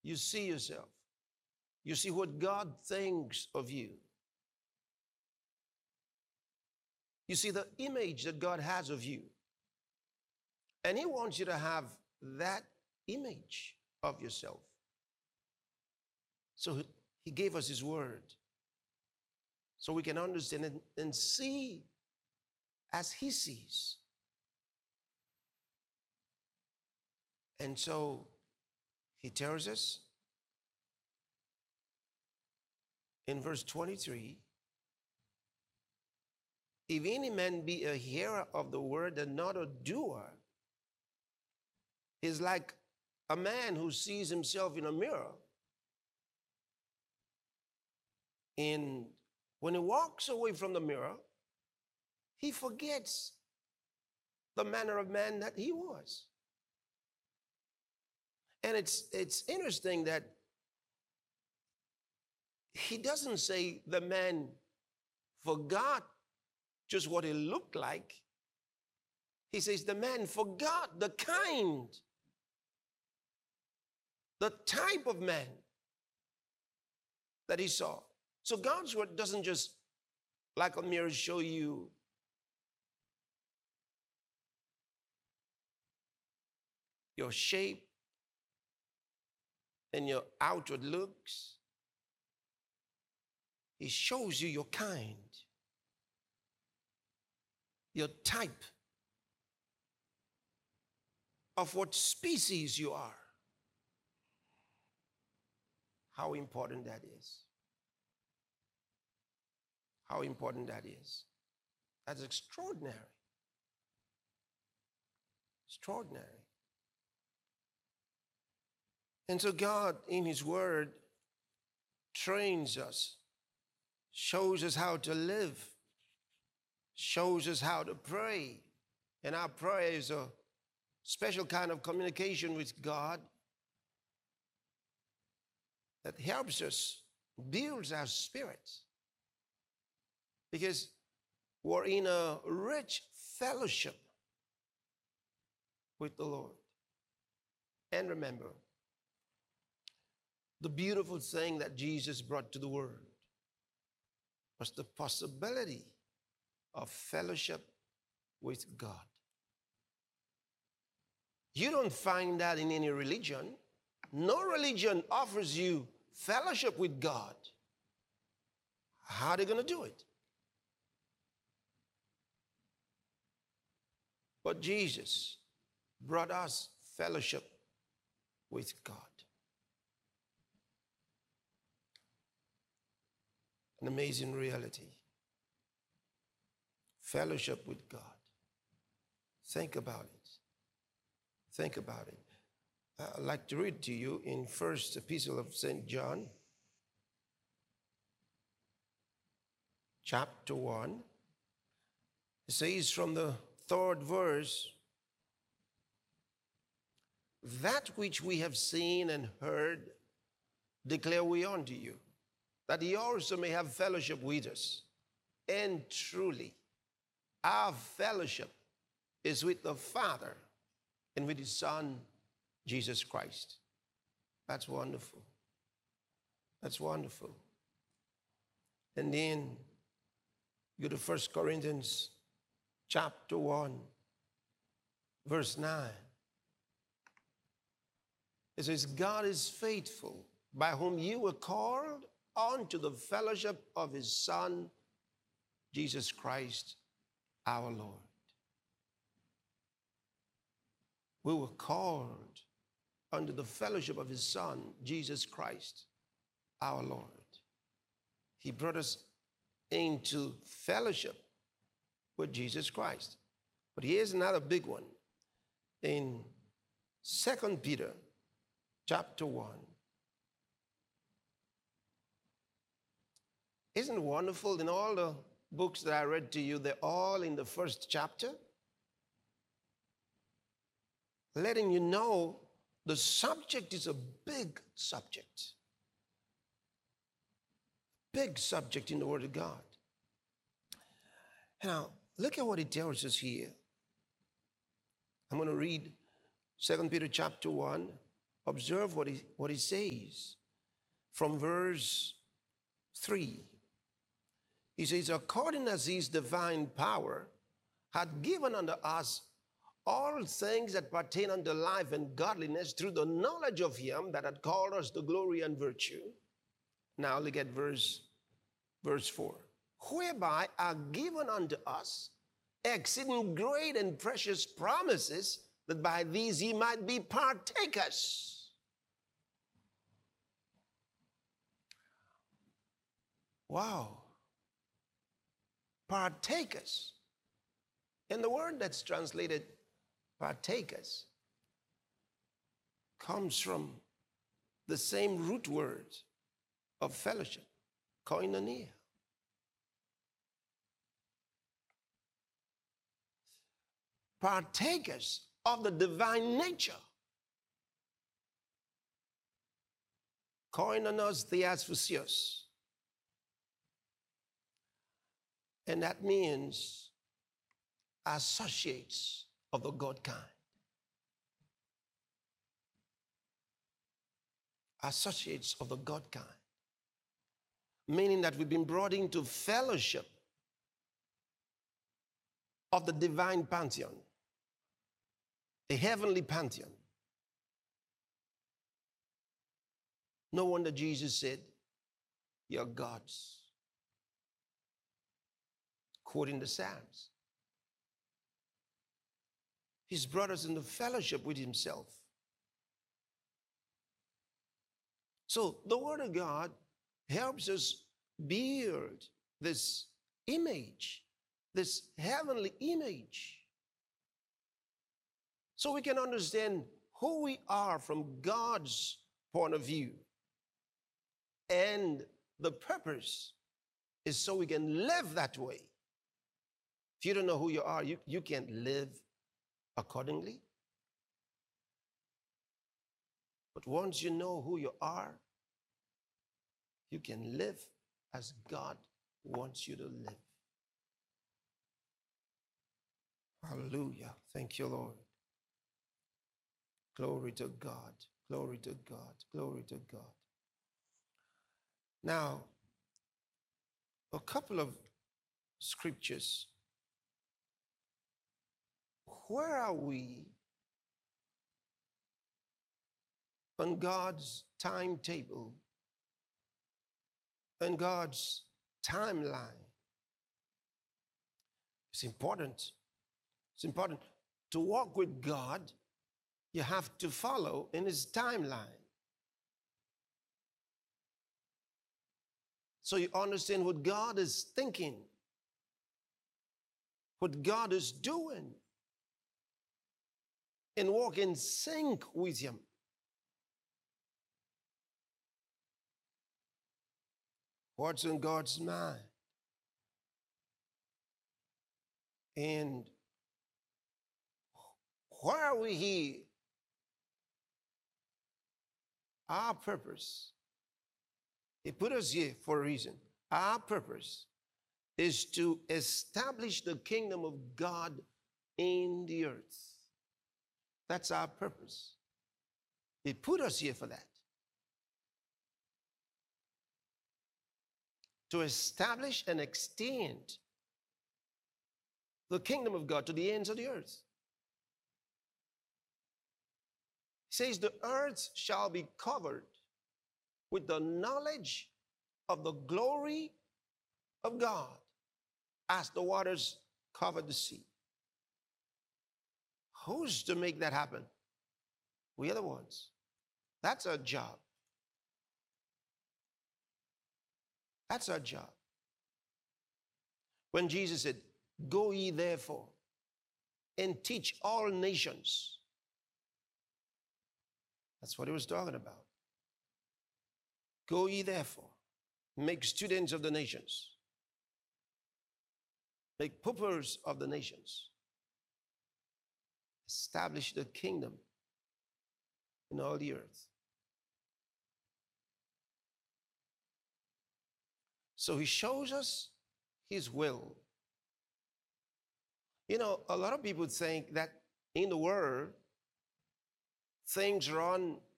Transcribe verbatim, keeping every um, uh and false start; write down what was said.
you see yourself. You see what God thinks of you. You see the image that God has of you. And He wants you to have that image of yourself. So He gave us His word so we can understand and, and see as He sees. And so He tells us in verse twenty-three, if any man be a hearer of the word and not a doer, is like a man who sees himself in a mirror. And when he walks away from the mirror, he forgets the manner of man that he was. And it's, it's interesting that he doesn't say the man forgot just what he looked like. He says the man forgot the kind, the type of man that he saw. So God's word doesn't just, like a mirror, show you your shape and your outward looks. He shows you your kind, your type of what species you are. How important that is. How important that is. That's extraordinary. Extraordinary. And so God, in His word, trains us, shows us how to live, shows us how to pray. And our prayer is a special kind of communication with God that helps us, builds our spirits. Because we're in a rich fellowship with the Lord. And remember, the beautiful thing that Jesus brought to the world was the possibility of fellowship with God. You don't find that in any religion. No religion offers you fellowship with God. How are they going to do it? But Jesus brought us fellowship with God. An amazing reality. Fellowship with God. Think about it. Think about it. I'd like to read to you in First Epistle of Saint John, chapter one. It says from the third verse, that which we have seen and heard declare we unto you, that ye also may have fellowship with us. And truly, our fellowship is with the Father and with His Son, Jesus Christ. That's wonderful. That's wonderful. And then go to First Corinthians chapter one, verse nine. It says, God is faithful, by whom you were called unto the fellowship of His Son, Jesus Christ, our Lord. We were called under the fellowship of His Son, Jesus Christ, our Lord. He brought us into fellowship with Jesus Christ. But here's another big one. In Second Peter chapter one. Isn't it wonderful? In all the books that I read to you, they're all in the first chapter, letting you know the subject is a big subject. Big subject in the Word of God. Now, look at what it tells us here. I'm going to read Second Peter chapter one, Observe what he, what he says from verse three. He says, according as his divine power had given unto us all things that pertain unto life and godliness through the knowledge of him that had called us to glory and virtue. Now look at verse, verse four. Whereby are given unto us exceeding great and precious promises, that by these ye might be partakers. Wow. Partakers. And the word that's translated partakers comes from the same root word of fellowship, koinonia. Partakers of the divine nature. Koinonos theasphysios. And that means associates of the God kind. Associates of the God kind. Meaning that we've been brought into fellowship of the divine pantheon, a heavenly pantheon. No wonder Jesus said, "You're gods," quoting the Psalms. He's brought us into fellowship with himself. So the Word of God helps us build this image, this heavenly image, so we can understand who we are from God's point of view. And the purpose is so we can live that way. If you don't know who you are, you, you can't live accordingly. But once you know who you are, you can live as God wants you to live. Hallelujah. Thank you, Lord. Glory to God. Glory to God. Glory to God. Now, a couple of scriptures. Where are we on God's timetable and God's timeline? It's important. It's important to walk with God. You have to follow in his timeline, so you understand what God is thinking, what God is doing, and walk in sync with him. What's in God's mind? And why are we here? Our purpose, he put us here for a reason. Our purpose is to establish the kingdom of God in the earth. That's our purpose. He put us here for that. To establish and extend the kingdom of God to the ends of the earth. He says the earth shall be covered with the knowledge of the glory of God as the waters cover the sea. Who's to make that happen? We are the ones. That's our job. That's our job. When Jesus said, "Go ye therefore and teach all nations," that's what he was talking about. Go ye therefore, make students of the nations, make pupils of the nations, establish the kingdom in all the earth. So he shows us his will. You know, a lot of people think that in the world, things run